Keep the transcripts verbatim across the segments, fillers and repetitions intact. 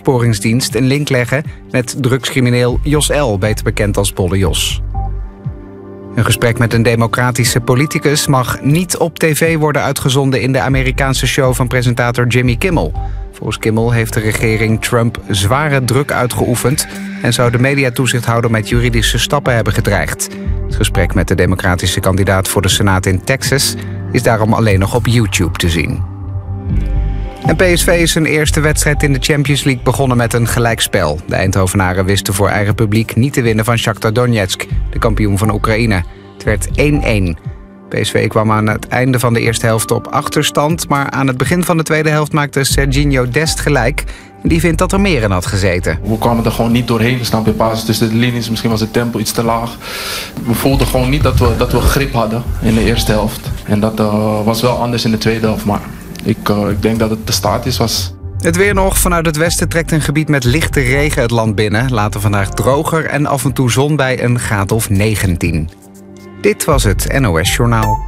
opsporingsdienst een link leggen met drugscrimineel Jos L., beter bekend als Bolle Jos. Een gesprek met een democratische politicus mag niet op tv worden uitgezonden in de Amerikaanse show van presentator Jimmy Kimmel. Volgens Kimmel heeft de regering Trump zware druk uitgeoefend en zou de mediatoezichthouder met juridische stappen hebben gedreigd. Het gesprek met de democratische kandidaat voor de Senaat in Texas is daarom alleen nog op YouTube te zien. En P S V is zijn eerste wedstrijd in de Champions League begonnen met een gelijkspel. De Eindhovenaren wisten voor eigen publiek niet te winnen van Shakhtar Donetsk, de kampioen van Oekraïne. Het werd één-één. P S V kwam aan het einde van de eerste helft op achterstand, maar aan het begin van de tweede helft maakte Serginho Dest gelijk. En die vindt dat er meer in had gezeten. We kwamen er gewoon niet doorheen, snap je, pas tussen de linies. Misschien was het tempo iets te laag. We voelden gewoon niet dat we, dat we grip hadden in de eerste helft. En dat uh, was wel anders in de tweede helft, maar ik, uh, ik denk dat het te statisch was. Het weer nog. Vanuit het westen trekt een gebied met lichte regen het land binnen. Later vandaag droger en af en toe zon bij een graad of negentien. Dit was het N O S Journaal.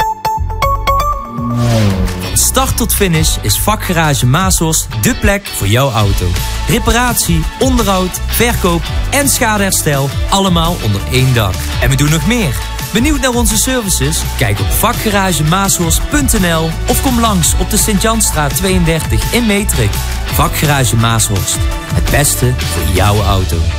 Van start tot finish is Vakgarage Maasos dé plek voor jouw auto. Reparatie, onderhoud, verkoop en schadeherstel allemaal onder één dak. En we doen nog meer. Benieuwd naar onze services? Kijk op vakgaragemaasos punt n l of kom langs op de Sint-Janstraat tweeëndertig in Meetrik. Vakgarage Maashorst. Het beste voor jouw auto.